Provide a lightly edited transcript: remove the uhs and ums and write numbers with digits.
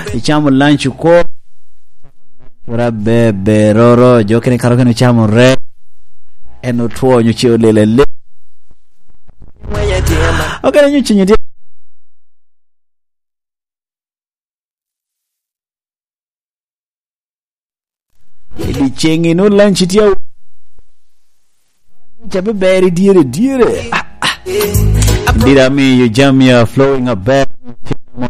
Diciamo lancio ko rabbe roro jokene karo kene diciamo re eno tuo nyuchi olele. Okay, nyuchi nyuchi. Ili chengi no lanchi tia. Chabe beri dire. Did I mean you jam your flowing a bed?